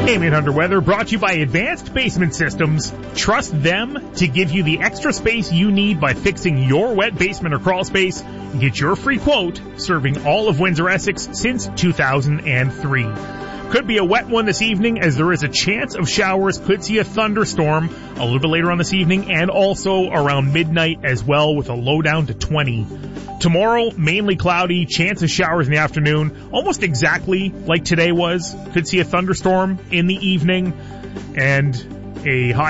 Game 800 Weather brought to you by Advanced Basement Systems. Trust them to give you the extra space you need by fixing your wet basement or crawl space. Get your free quote serving all of Windsor-Essex since 2003. Could be a wet one this evening as there is a chance of showers. Could see a thunderstorm a little bit later on this evening and also around midnight as well with a low down to 20. Tomorrow, mainly cloudy, chance of showers in the afternoon, almost exactly like today was. Could see a thunderstorm in the evening and a high